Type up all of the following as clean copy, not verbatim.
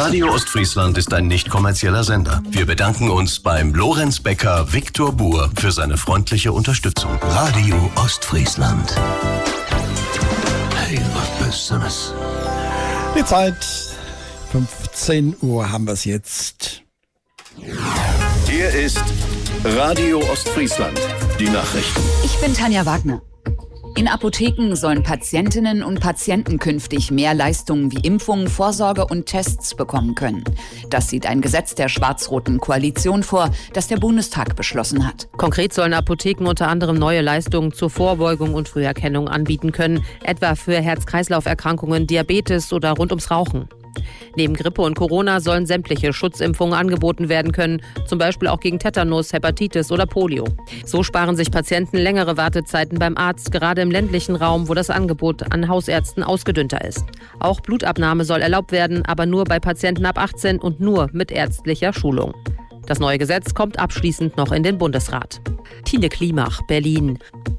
Radio Ostfriesland ist ein nicht kommerzieller Sender. Wir bedanken uns beim Lorenz-Bäcker Viktor Buhr für seine freundliche Unterstützung. Radio Ostfriesland. Hey, was Besseres. Die Zeit, 15 Uhr haben wir es jetzt. Hier ist Radio Ostfriesland, die Nachrichten. Ich bin Tanja Wagner. In Apotheken sollen Patientinnen und Patienten künftig mehr Leistungen wie Impfungen, Vorsorge und Tests bekommen können. Das sieht ein Gesetz der schwarz-roten Koalition vor, das der Bundestag beschlossen hat. Konkret sollen Apotheken unter anderem neue Leistungen zur Vorbeugung und Früherkennung anbieten können, etwa für Herz-Kreislauf-Erkrankungen, Diabetes oder rund ums Rauchen. Neben Grippe und Corona sollen sämtliche Schutzimpfungen angeboten werden können, zum Beispiel auch gegen Tetanus, Hepatitis oder Polio. So sparen sich Patienten längere Wartezeiten beim Arzt, gerade im ländlichen Raum, wo das Angebot an Hausärzten ausgedünnter ist. Auch Blutabnahme soll erlaubt werden, aber nur bei Patienten ab 18 und nur mit ärztlicher Schulung. Das neue Gesetz kommt abschließend noch in den Bundesrat. Tine Klimach, Berlin.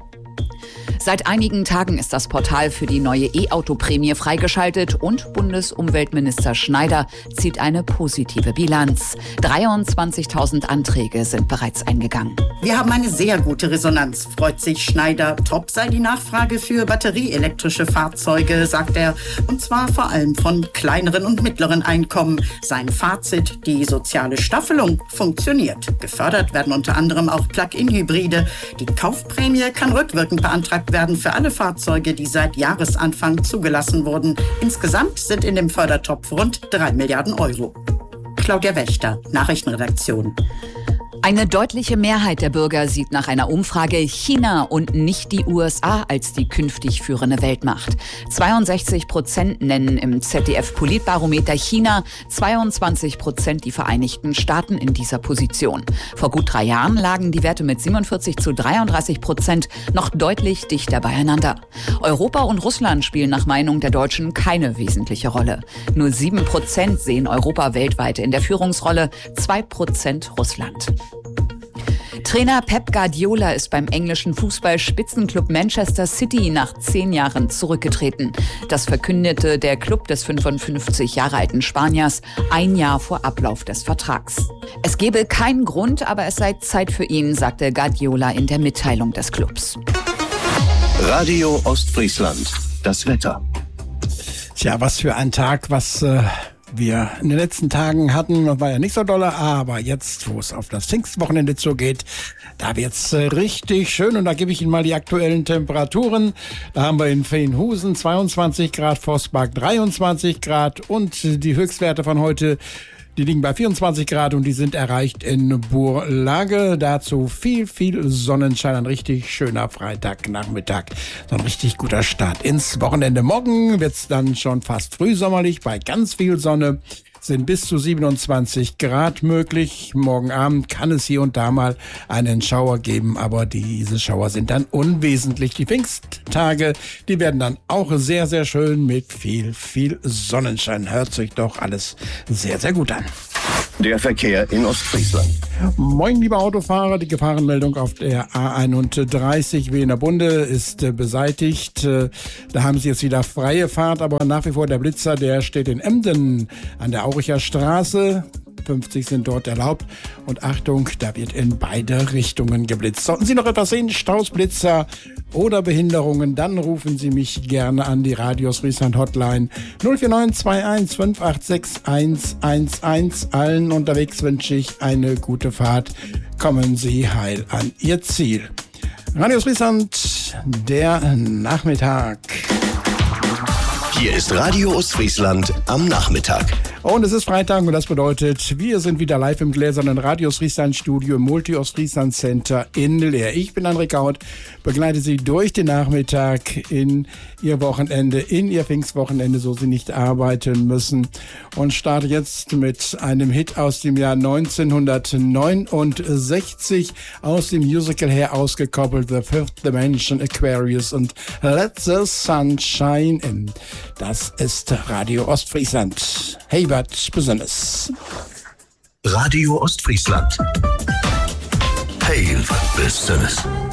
Seit einigen Tagen ist das Portal für die neue E-Auto-Prämie freigeschaltet und Bundesumweltminister Schneider zieht eine positive Bilanz. 23.000 Anträge sind bereits eingegangen. Wir haben eine sehr gute Resonanz, freut sich Schneider. Top sei die Nachfrage für batterieelektrische Fahrzeuge, sagt er. Und zwar vor allem von kleineren und mittleren Einkommen. Sein Fazit, die soziale Staffelung funktioniert. Gefördert werden unter anderem auch Plug-in-Hybride. Die Kaufprämie kann rückwirkend beantragt werden für alle Fahrzeuge, die seit Jahresanfang zugelassen wurden. Insgesamt sind in dem Fördertopf rund 3 Milliarden Euro. Claudia Wächter, Nachrichtenredaktion. Eine deutliche Mehrheit der Bürger sieht nach einer Umfrage China und nicht die USA als die künftig führende Weltmacht. 62% nennen im ZDF-Politbarometer China, 22% die Vereinigten Staaten in dieser Position. Vor gut 3 Jahren lagen die Werte mit 47-33% noch deutlich dichter beieinander. Europa und Russland spielen nach Meinung der Deutschen keine wesentliche Rolle. Nur 7% sehen Europa weltweit in der Führungsrolle, 2% Russland. Trainer Pep Guardiola ist beim englischen Fußball-Spitzenklub Manchester City nach 10 Jahren zurückgetreten. Das verkündete der Klub des 55 Jahre alten Spaniers ein Jahr vor Ablauf des Vertrags. Es gebe keinen Grund, aber es sei Zeit für ihn, sagte Guardiola in der Mitteilung des Clubs. Radio Ostfriesland, das Wetter. Tja, was für ein Tag, was wir in den letzten Tagen hatten, war ja nicht so dolle, aber jetzt, wo es auf das Pfingstwochenende zugeht, da wird's richtig schön und da gebe ich Ihnen mal die aktuellen Temperaturen. Da haben wir in Veenhusen 22 Grad, Vossbarg 23 Grad und die Höchstwerte von heute, die liegen bei 24 Grad und die sind erreicht in Burlage. Dazu viel Sonnenschein, ein richtig schöner Freitagnachmittag. So ein richtig guter Start ins Wochenende. Morgen wird's dann schon fast frühsommerlich bei ganz viel Sonne. Sind bis zu 27 Grad möglich. Morgen Abend kann es hier und da mal einen Schauer geben, aber diese Schauer sind dann unwesentlich. Die Pfingsttage, die werden dann auch sehr, sehr schön mit viel Sonnenschein. Hört sich doch alles sehr, sehr gut an. Der Verkehr in Ostfriesland. Moin, liebe Autofahrer. Die Gefahrenmeldung auf der A31 Wiener-Bunde ist beseitigt. Da haben Sie jetzt wieder freie Fahrt, aber nach wie vor der Blitzer, der steht in Emden an der Auricher Straße. 50 sind dort erlaubt. Und Achtung, da wird in beide Richtungen geblitzt. Sollten Sie noch etwas sehen, Staus, Blitzer oder Behinderungen, dann rufen Sie mich gerne an die Radio Ostfriesland Hotline 04921 586 111. Allen unterwegs wünsche ich eine gute Fahrt. Kommen Sie heil an Ihr Ziel. Radio Ostfriesland, der Nachmittag. Hier ist Radio Ostfriesland am Nachmittag. Und es ist Freitag und das bedeutet, wir sind wieder live im gläsernen Radio Ostfriesland Studio im Multi-Ostfriesland Center in Leer. Ich bin André Kaut, begleite Sie durch den Nachmittag in Ihr Wochenende, in Ihr Pfingstwochenende, so Sie nicht arbeiten müssen. Und starte jetzt mit einem Hit aus dem Jahr 1969, aus dem Musical her ausgekoppelt, The Fifth Dimension, Aquarius und Let the Sun Shine In. Das ist Radio Ostfriesland. Hey, was Besonderes. Radio Ostfriesland. Hey, was Besonderes.